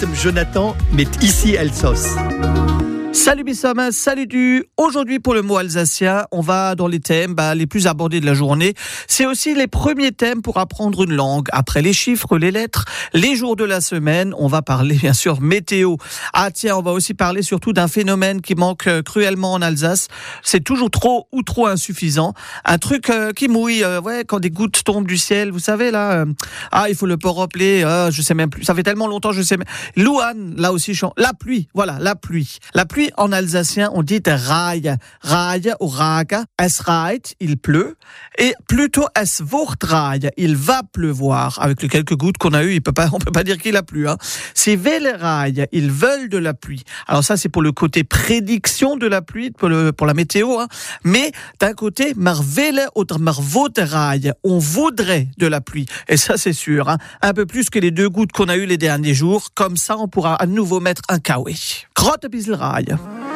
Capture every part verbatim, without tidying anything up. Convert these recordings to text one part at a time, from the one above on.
Jonathan, mais ici Elsos. Salut Bissam, salut du. Aujourd'hui pour le mot alsacien, on va dans les thèmes bah, les plus abordés de la journée. C'est aussi les premiers thèmes pour apprendre une langue. Après les chiffres, les lettres, les jours de la semaine, on va parler bien sûr météo. Ah tiens, on va aussi parler surtout d'un phénomène qui manque cruellement en Alsace. C'est toujours trop ou trop insuffisant. Un truc euh, qui mouille, euh, ouais, quand des gouttes tombent du ciel, vous savez là. Euh, ah, il faut le port-rappeler, euh, je sais même plus. Ça fait tellement longtemps, je sais même. Louane, là aussi, la pluie. Voilà, la pluie. La pluie. En alsacien, on dit raille, raille ou raga. Es reit, il pleut. Et plutôt es wordt raille, il va pleuvoir. Avec les quelques gouttes qu'on a eues, il peut pas, on peut pas dire qu'il a plu. Hein. C'est vele raille, ils veulent de la pluie. Alors ça, c'est pour le côté prédiction de la pluie, pour, le, pour la météo. Hein. Mais d'un côté, mar vele oder mar wordt raille, on voudrait de la pluie. Et ça, c'est sûr. Hein. Un peu plus que les deux gouttes qu'on a eues les derniers jours. Comme ça, on pourra à nouveau mettre un kawe. Grotte bissel raille.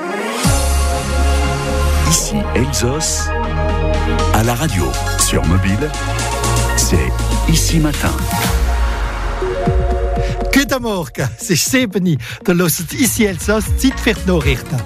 Ici Elsos, à la radio, sur mobile, c'est Ici Matin. Goedemorgen, het is Sebeni. Dan lost het Ici Elsos, Zeit für die Nachrichten.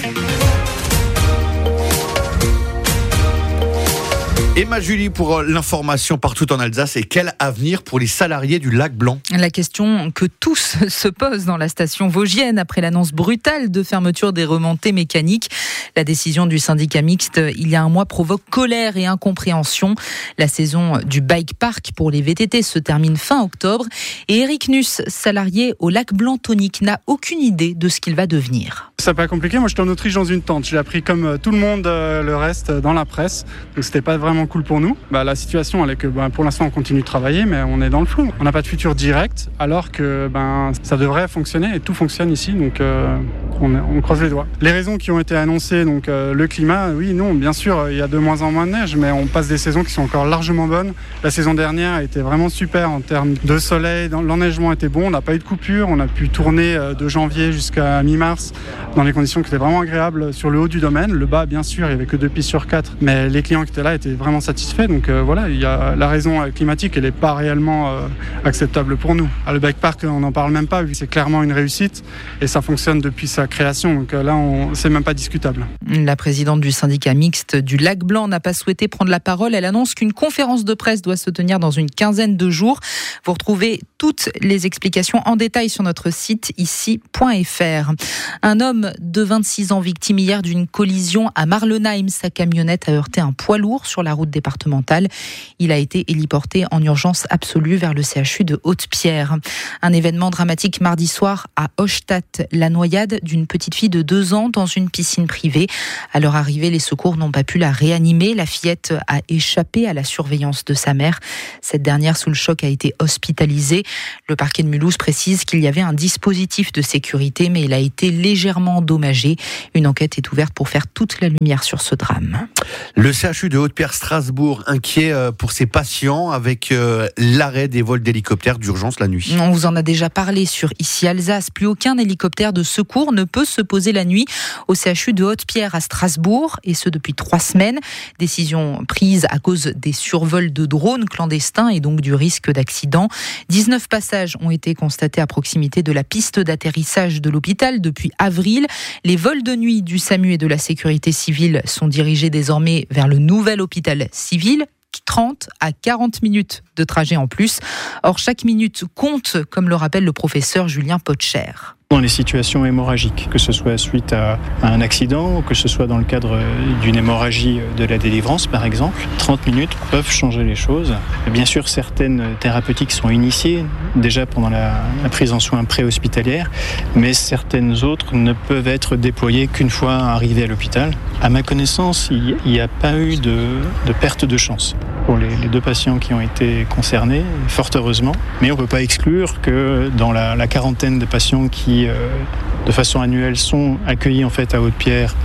Emma Julie pour l'information partout en Alsace et quel avenir pour les salariés du Lac Blanc ? La question que tous se posent dans la station vosgienne après l'annonce brutale de fermeture des remontées mécaniques. La décision du syndicat mixte il y a un mois provoque colère et incompréhension. La saison du bike park pour les V T T se termine fin octobre et Eric Nuss, salarié au Lac Blanc Tonique, n'a aucune idée de ce qu'il va devenir. Ça n'a pas compliqué, moi j'étais en Autriche dans une tente, j'ai appris comme tout le monde euh, le reste dans la presse, donc c'était pas vraiment cool pour nous. Bah, la situation elle est que bah, pour l'instant on continue de travailler mais on est dans le flou. On n'a pas de futur direct alors que ben, ça devrait fonctionner et tout fonctionne ici, donc euh, on, on croise les doigts. Les raisons qui ont été annoncées, donc euh, le climat, oui, non, bien sûr il y a de moins en moins de neige mais on passe des saisons qui sont encore largement bonnes. La saison dernière a été vraiment super en termes de soleil, l'enneigement était bon, on n'a pas eu de coupure, on a pu tourner de janvier jusqu'à mi-mars dans des conditions qui étaient vraiment agréables sur le haut du domaine. Le bas, bien sûr, il n'y avait que deux pistes sur quatre, mais les clients qui étaient là étaient vraiment satisfaits. Donc euh, voilà, il y a la raison climatique, elle n'est pas réellement euh, acceptable pour nous. Ah, le bike park, on n'en parle même pas, vu que c'est clairement une réussite et ça fonctionne depuis sa création. Donc euh, là, on, c'est même pas discutable. La présidente du syndicat mixte du Lac Blanc n'a pas souhaité prendre la parole. Elle annonce qu'une conférence de presse doit se tenir dans une quinzaine de jours. Vous retrouvez toutes les explications en détail sur notre site ici point f r. Un homme de vingt-six ans victime hier d'une collision à Marlenheim. Sa camionnette a heurté un poids lourd sur la route départementale. Il a été héliporté en urgence absolue vers le C H U de Haute-Pierre. Un événement dramatique mardi soir à Oststadt. La noyade d'une petite fille de deux ans dans une piscine privée. À leur arrivée, les secours n'ont pas pu la réanimer. La fillette a échappé à la surveillance de sa mère. Cette dernière, sous le choc, a été hospitalisée. Le parquet de Mulhouse précise qu'il y avait un dispositif de sécurité, mais il a été légèrement endommagé. Une enquête est ouverte pour faire toute la lumière sur ce drame. Le C H U de Haute-Pierre-Strasbourg inquiet pour ses patients avec l'arrêt des vols d'hélicoptères d'urgence la nuit. On vous en a déjà parlé sur Ici Alsace. Plus aucun hélicoptère de secours ne peut se poser la nuit au C H U de Haute-Pierre à Strasbourg, et ce depuis trois semaines. Décision prise à cause des survols de drones clandestins et donc du risque d'accident. dix-neuf passages ont été constatés à proximité de la piste d'atterrissage de l'hôpital depuis avril. Les vols de nuit du SAMU et de la sécurité civile sont dirigés désormais vers le nouvel hôpital civil. trente à quarante minutes de trajet en plus. Or, chaque minute compte, comme le rappelle le professeur Julien Potcher. Dans les situations hémorragiques, que ce soit suite à un accident ou que ce soit dans le cadre d'une hémorragie de la délivrance par exemple, trente minutes peuvent changer les choses. Bien sûr, certaines thérapeutiques sont initiées déjà pendant la, la prise en soins pré-hospitalière, mais certaines autres ne peuvent être déployées qu'une fois arrivées à l'hôpital. À ma connaissance, il n'y a pas eu de, de perte de chance pour les, les deux patients qui ont été concernés, fort heureusement. Mais on ne peut pas exclure que dans la, la quarantaine de patients qui, euh, de façon annuelle, sont accueillis en fait à Haute-Pierre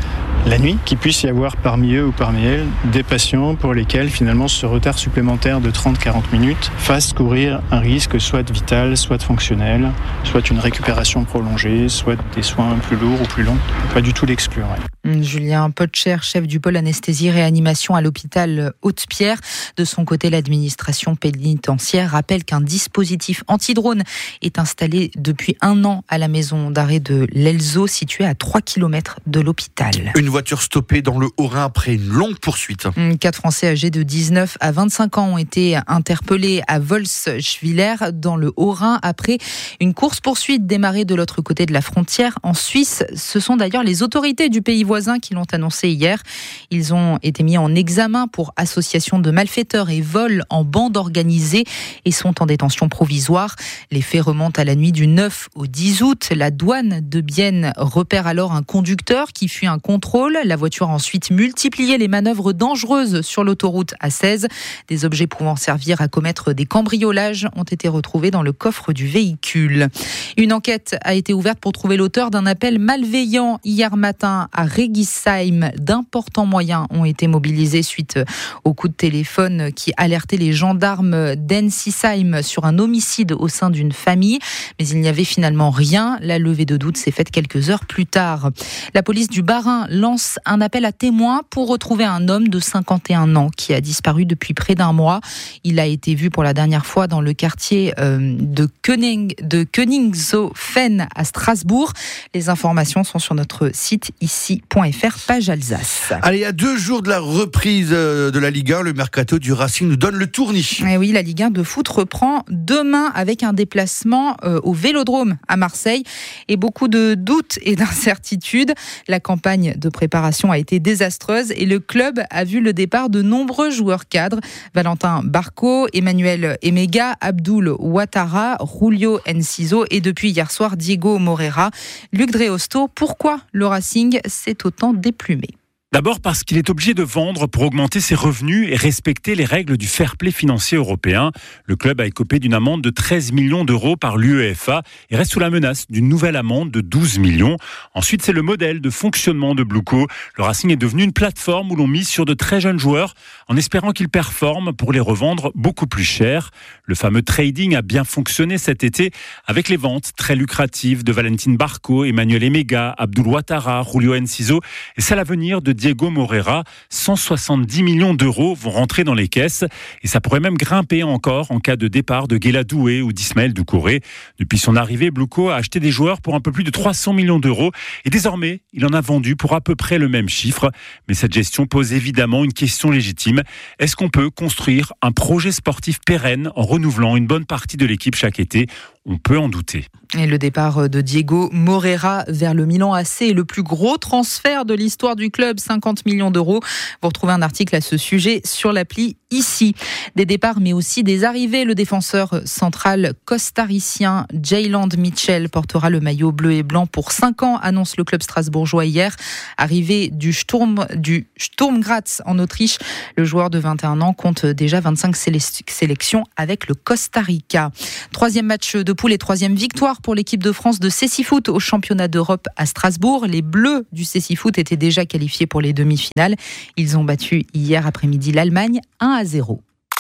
la nuit, qu'il puisse y avoir parmi eux ou parmi elles des patients pour lesquels finalement ce retard supplémentaire de trente à quarante minutes fasse courir un risque soit vital, soit fonctionnel, soit une récupération prolongée, soit des soins plus lourds ou plus longs. Pas du tout l'exclure. Ouais. Julien Potcher, chef du pôle anesthésie-réanimation à l'hôpital Haute-Pierre. De son côté, l'administration pénitentiaire rappelle qu'un dispositif anti-drone est installé depuis un an à la maison d'arrêt de l'Elzo, située à trois kilomètres de l'hôpital. Une voiture stoppée dans le Haut-Rhin après une longue poursuite. Quatre Français âgés de dix-neuf à vingt-cinq ans ont été interpellés à Wolfschwiller dans le Haut-Rhin après une course-poursuite démarrée de l'autre côté de la frontière en Suisse. Ce sont d'ailleurs les autorités du pays voisin qui l'ont annoncé hier. Ils ont été mis en examen pour association de malfaiteurs et vol en bande organisée et sont en détention provisoire. Les faits remontent à la nuit du neuf au dix août. La douane de Bienne repère alors un conducteur qui fuit un contrôle. La voiture a ensuite multiplié les manœuvres dangereuses sur l'autoroute A seize. Des objets pouvant servir à commettre des cambriolages ont été retrouvés dans le coffre du véhicule. Une enquête a été ouverte pour trouver l'auteur d'un appel malveillant hier matin à Regisheim. D'importants moyens ont été mobilisés suite au coup de téléphone qui alertait les gendarmes d'Ensisheim sur un homicide au sein d'une famille. Mais il n'y avait finalement rien. La levée de doute s'est faite quelques heures plus tard. La police du Bas-Rhin lance un appel à témoins pour retrouver un homme de cinquante et un ans qui a disparu depuis près d'un mois. Il a été vu pour la dernière fois dans le quartier de König, de Königshofen à Strasbourg. Les informations sont sur notre site ici point f r, page Alsace. Allez, à deux jours de la reprise de la Ligue un, le mercato du Racing nous donne le tournis. Et oui, la Ligue un de foot reprend demain avec un déplacement euh, au Vélodrome à Marseille et beaucoup de doutes et d'incertitudes. La campagne de préparation a été désastreuse et le club a vu le départ de nombreux joueurs cadres. Valentin Barco, Emmanuel Emega, Abdoul Ouattara, Julio Enciso et depuis hier soir Diego Moreira. Luc Dreosto, pourquoi le Racing s'est autant déplumé ? D'abord parce qu'il est obligé de vendre pour augmenter ses revenus et respecter les règles du fair play financier européen. Le club a écopé d'une amende de treize millions d'euros par l'UEFA et reste sous la menace d'une nouvelle amende de douze millions. Ensuite, c'est le modèle de fonctionnement de Blueco. Le Racing est devenu une plateforme où l'on mise sur de très jeunes joueurs en espérant qu'ils performent pour les revendre beaucoup plus cher. Le fameux trading a bien fonctionné cet été avec les ventes très lucratives de Valentin Barco, Emmanuel Emega, Abdoul Ouattara, Julio Enciso et c'est l'avenir de Diego Moreira. cent soixante-dix millions d'euros vont rentrer dans les caisses et ça pourrait même grimper encore en cas de départ de Guela Doué ou d'Ismaël Doucouré. Depuis son arrivée, Blueco a acheté des joueurs pour un peu plus de trois cents millions d'euros et désormais, il en a vendu pour à peu près le même chiffre. Mais cette gestion pose évidemment une question légitime. Est-ce qu'on peut construire un projet sportif pérenne en renouvelant une bonne partie de l'équipe chaque été ? On peut en douter. Et le départ de Diego Moreira vers le Milan A C est le plus gros transfert de l'histoire du club, cinquante millions d'euros. Vous retrouvez un article à ce sujet sur l'appli ici. Des départs mais aussi des arrivées. Le défenseur central costaricien Jayland Mitchell portera le maillot bleu et blanc pour cinq ans, annonce le club strasbourgeois hier. Arrivé du Sturm, du Sturm Graz en Autriche, le joueur de vingt et un ans compte déjà vingt-cinq sélections avec le Costa Rica. Troisième match de poule et troisième victoire pour l'équipe de France de Cécifoot au championnat d'Europe à Strasbourg. Les Bleus du Cécifoot étaient déjà qualifiés pour les demi-finales. Ils ont battu hier après-midi l'Allemagne un à zéro.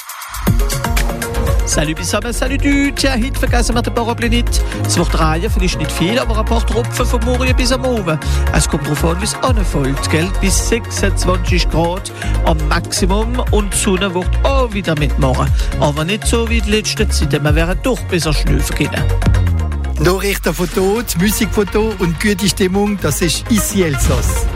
Salut Bissam, salut du. Tja, heute vergessen wir den Bauernblick nicht. Es wird drehen, vielleicht nicht viel, aber ein paar Tropfen vom Morgen bis am Abend. Es kommt darauf an, wie es anfällt, gell? Bis sechsundzwanzig Grad am Maximum und die Sonne wird auch wieder mitmachen. Aber nicht so wie die letzte Zeit, wir werden doch besser schlafen können. Nachrichtenfoto, Musikfoto und gute Stimmung, das ist ici Elsass.